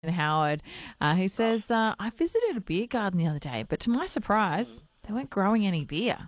Howard. He says, I visited a beer garden the other day, but to my surprise, they weren't growing any beer.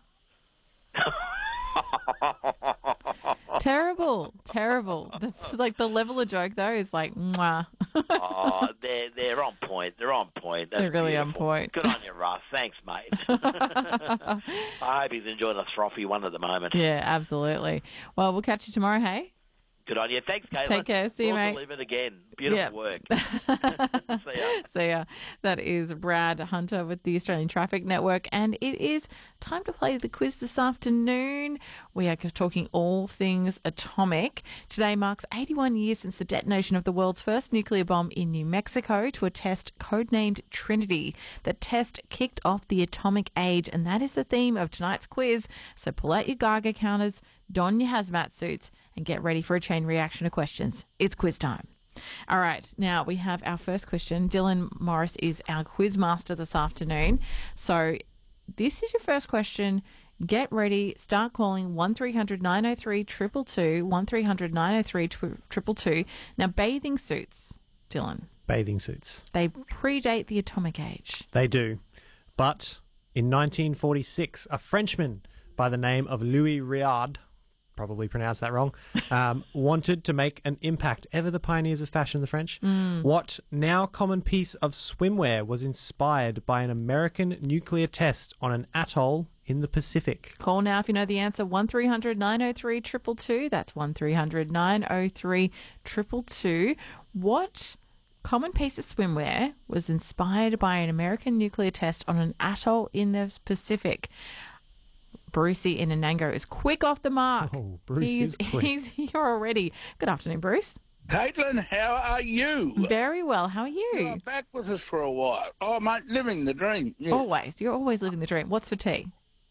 Terrible. That's like the level of joke, though, is like, mwah. They're on point. That's They're really beautiful. on point. Good on you, Russ. Thanks, mate. I hope he's enjoying a frothy one at the moment. Yeah, absolutely. Well, we'll catch you tomorrow, hey? Good on you. Thanks, Caitlin. Take care. See you, mate. Live it again. Beautiful work. See ya. See ya. That is Brad Hunter with the Australian Traffic Network, and it is time to play the quiz this afternoon. We are talking all things atomic. Today marks 81 years since the detonation of the world's first nuclear bomb in New Mexico to a test codenamed Trinity. The test kicked off the atomic age, and that is the theme of tonight's quiz. So pull out your Geiger counters, don your hazmat suits, and get ready for a chain reaction of questions. It's quiz time. All right, now we have our first question. Dylan Morris is our quiz master this afternoon. So this is your first question. Get ready. Start calling 1300 903 222, 1300 903 222. Now, bathing suits, Dylan. Bathing suits. They predate the atomic age. They do. But in 1946, a Frenchman by the name of Louis Réard, probably pronounced that wrong, wanted to make an impact. Ever the pioneers of fashion, the French? What now common piece of swimwear was inspired by an American nuclear test on an atoll in the Pacific? Call now if you know the answer. 1300 903 222. That's 1300 903 222. What common piece of swimwear was inspired by an American nuclear test on an atoll in the Pacific? Brucey in Anango is quick off the mark. Oh, Bruce is quick. He's here already. Good afternoon, Bruce. Caitlin, how are you? Very well. How are you? You're back with us for a while. Oh, mate, living the dream. Yes. Always. You're always living the dream. What's for tea?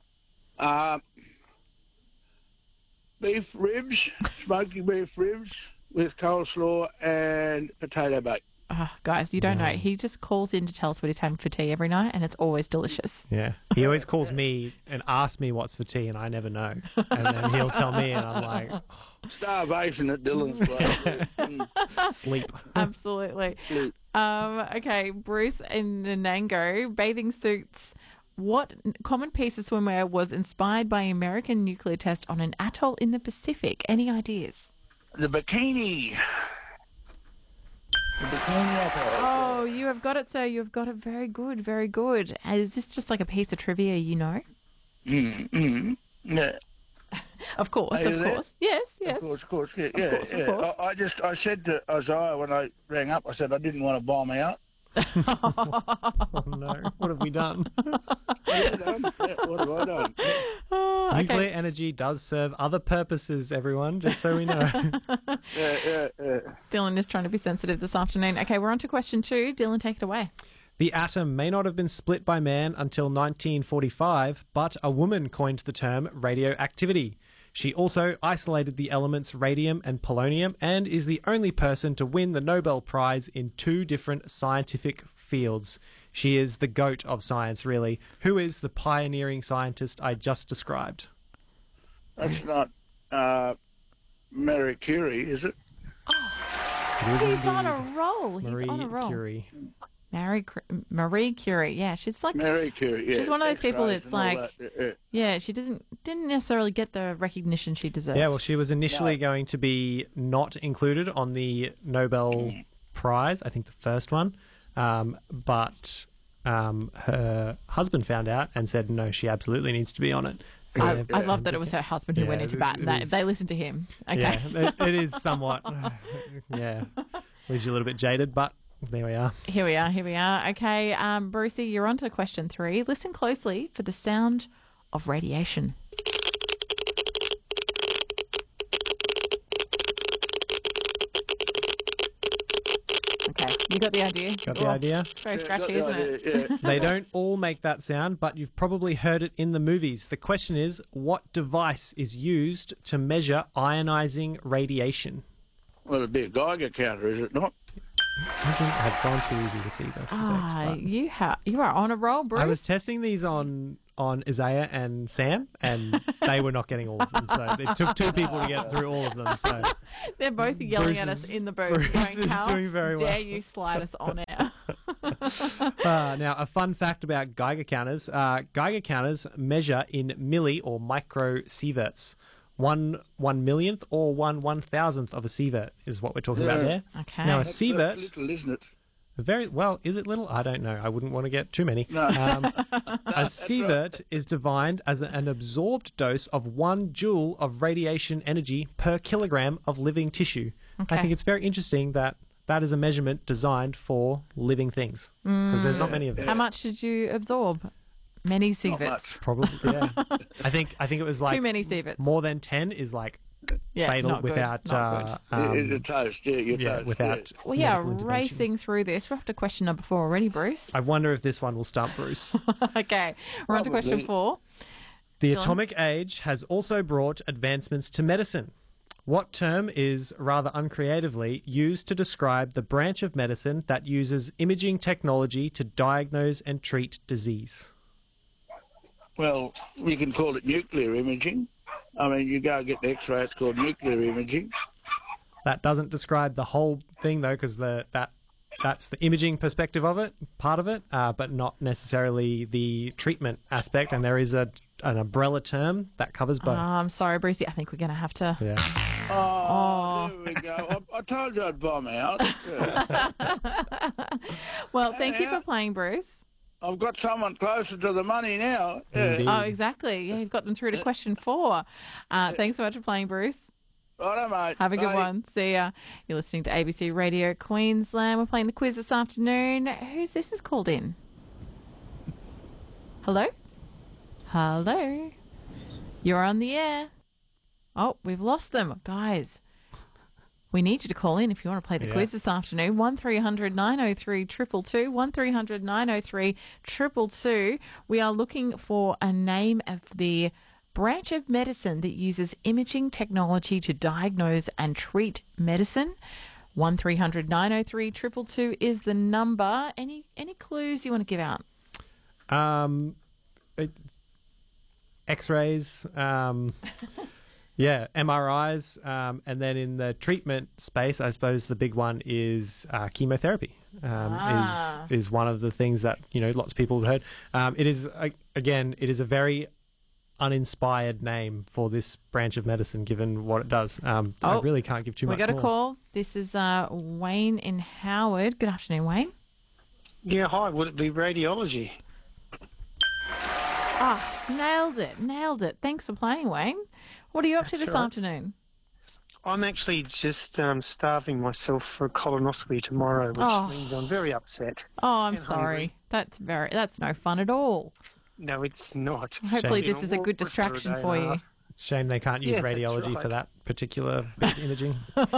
Beef ribs, smoky beef ribs with coleslaw and potato bake. Oh, guys, you don't know. He just calls in to tell us what he's having for tea every night, and it's always delicious. Yeah. He always calls me and asks me what's for tea, and I never know. And then he'll tell me, and I'm like... Starvation at Dylan's place. Sleep. Absolutely. Sleep. Okay, Bruce in Nanango, bathing suits. What common piece of swimwear was inspired by an American nuclear test on an atoll in the Pacific? Any ideas? The bikini. The bikini atoll. Oh, you have got it, sir. You have got it. Very good, very good. Is this just like a piece of trivia you know? Yeah. Of course, of course. Yes. Of course. Yeah. I said to Isaiah when I rang up, I said I didn't want to bomb out. Oh, no. What have we done? What have I done? Nuclear energy does serve other purposes, everyone, just so we know. Yeah. Dylan is trying to be sensitive this afternoon. Okay, we're on to question 2. Dylan, take it away. The atom may not have been split by man until 1945, but a woman coined the term radioactivity. She also isolated the elements radium and polonium and is the only person to win the Nobel Prize in 2 different scientific fields. She is the goat of science, really. Who is the pioneering scientist I just described? That's not Marie Curie, is it? He's on a roll. Marie Curie. Marie Curie. Yeah, she's like Marie Curie. Yeah. She's one of those people that's X-rays and all like, that, yeah, she didn't necessarily get the recognition she deserved. Yeah, well, she was initially going to be not included on the Nobel Prize, I think the first one, but her husband found out and said, no, she absolutely needs to be on it. I love that it was her husband who went into bat. They listened to him. Okay. Yeah, it is somewhat, leaves you a little bit jaded, but there we are. Here we are. Okay, Brucey, you're on to question 3. Listen closely for the sound of radiation. Okay, you got the idea? Got the idea? Very scratchy, isn't it? Yeah. They don't all make that sound, but you've probably heard it in the movies. The question is, what device is used to measure ionizing radiation? Well, it'd be a Geiger counter, is it not? I've gone too easy with these. You are on a roll, Bruce. I was testing these on Isaiah and Sam, and they were not getting all of them. So it took two people to get through all of them. So they're both yelling Bruce at us in the booth. Bruce Going, is "How doing very well. dare you slide us on air?" Now, a fun fact about Geiger counters. Geiger counters measure in milli or microsieverts. 1/1,000,000th or 1/1000th of a sievert is what we're talking about there. Okay. Now, a That's sievert... little, isn't it? Very well. Is it little? I don't know. I wouldn't want to get too many. No. A sievert is defined as an absorbed dose of 1 joule of radiation energy per kilogram of living tissue. Okay. I think it's very interesting that that is a measurement designed for living things because there's not many of them. How much did you absorb? Many Not sieverts. much. Probably, yeah. I think it was like Too many sieverts. more than 10 is like Yeah, fatal not good, without not good. It's a toast, yeah, you're toast. without We are medical intervention. racing through this. We're up to question number 4 already, Bruce. I wonder if this one will stump Bruce. Okay, we're on to question Probably. 4. The Go on. atomic age has also brought advancements to medicine. What term is, rather uncreatively, used to describe the branch of medicine that uses imaging technology to diagnose and treat disease? Well, we can call it nuclear imaging. I mean, you go get the X-ray, it's called nuclear imaging. That doesn't describe the whole thing, though, because that's the imaging perspective of it, part of it, but not necessarily the treatment aspect. And there is an umbrella term that covers both. I'm sorry, Brucey. I think we're going to have to... Yeah. Oh, there we go. I told you I'd bomb out. Yeah. Well, thank you for playing, Bruce. I've got someone closer to the money now. Yeah. Indeed. Oh, exactly. Yeah, you've got them through to question 4. Thanks so much for playing, Bruce. Righto, mate. Have a good Bye. one. See ya. You're listening to ABC Radio Queensland. We're playing the quiz this afternoon. Who's this is called in? Hello? Hello? You're on the air. Oh, we've lost them. Guys, we need you to call in if you want to play the quiz this afternoon. 1300 903 222. 1300 903 222. We are looking for a name of the branch of medicine that uses imaging technology to diagnose and treat medicine. 1300 903 222 is the number. Any clues you want to give out? X-rays, MRIs, and then in the treatment space, I suppose the big one is chemotherapy. Is one of the things that lots of people have heard. It is a very uninspired name for this branch of medicine, given what it does. I really can't give too much. We got a more. call. This is Wayne in Howard. Good afternoon, Wayne. Yeah, hi. Would it be radiology? Nailed it. Thanks for playing, Wayne. What are you up to That's this all right. afternoon? I'm actually just starving myself for a colonoscopy tomorrow, which means I'm very upset. Oh, I'm And sorry. hungry. That's no fun at all. No, it's not. Hopefully Shame. this is a good distraction for you. Shame they can't use Yeah, that's radiology for right. that particular bit of imaging.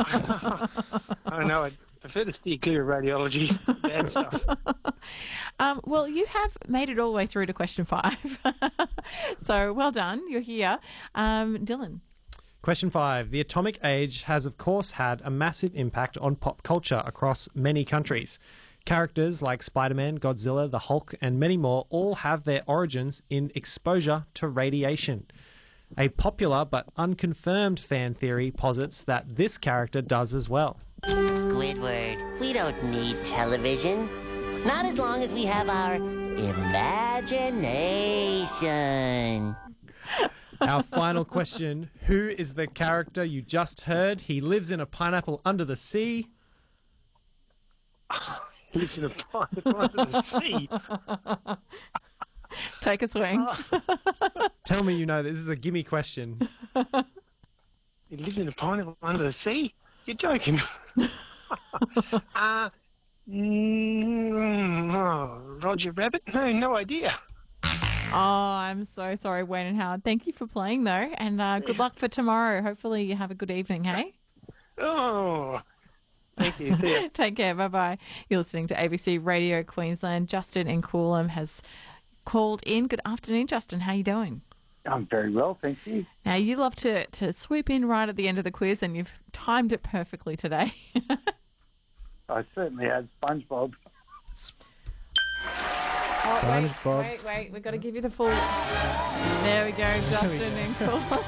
I know. I'd prefer to steer clear of radiology. Bad stuff. Well, you have made it all the way through to question 5. So well done. You're here. Dylan. Question 5. The atomic age has, of course, had a massive impact on pop culture across many countries. Characters like Spider-Man, Godzilla, the Hulk, and many more all have their origins in exposure to radiation. A popular but unconfirmed fan theory posits that this character does as well. Squidward, we don't need television. Not as long as we have our imagination. Our final question. Who is the character you just heard? He lives in a pineapple under the sea. Lives in a pineapple under the sea. Take a swing. Tell me you know this is a gimme question. He lives in a pineapple under the sea? You're joking. Roger Rabbit? No idea. Oh, I'm so sorry, Wayne and Howard. Thank you for playing, though, and good luck for tomorrow. Hopefully you have a good evening, hey? Oh, thank you. See ya. Take care. Bye-bye. You're listening to ABC Radio Queensland. Justin in Coolum has called in. Good afternoon, Justin. How you doing? I'm very well, thank you. Now, you love to swoop in right at the end of the quiz, and you've timed it perfectly today. I certainly had SpongeBob. Oh, SpongeBob's- wait. We've got to give you the full... There we go, Justin and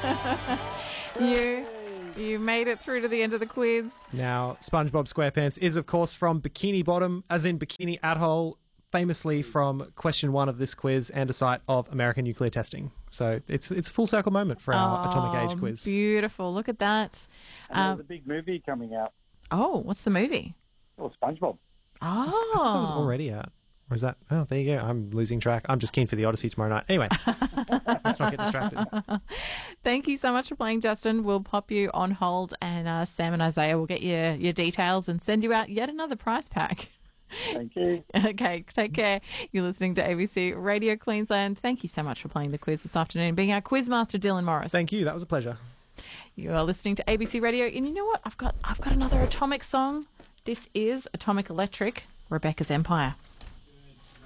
Cool. You made it through to the end of the quiz. Now, SpongeBob SquarePants is, of course, from Bikini Bottom, as in Bikini Atoll, famously from question 1 of this quiz and a site of American nuclear testing. So it's a full circle moment for our Atomic Age quiz. Beautiful. Look at that. And there's a big movie coming out. Oh, what's the movie? Oh, SpongeBob. I thought it was already out. Or is that... Oh, there you go. I'm losing track. I'm just keen for the Odyssey tomorrow night. Anyway, let's not get distracted. Thank you so much for playing, Justin. We'll pop you on hold, and Sam and Isaiah will get your details and send you out yet another prize pack. Thank you. Okay, take care. You're listening to ABC Radio Queensland. Thank you so much for playing the quiz this afternoon, being our quizmaster, Dylan Morris. Thank you. That was a pleasure. You are listening to ABC Radio, and you know what? I've got another Atomic song. This is Atomic Electric, Rebecca's Empire.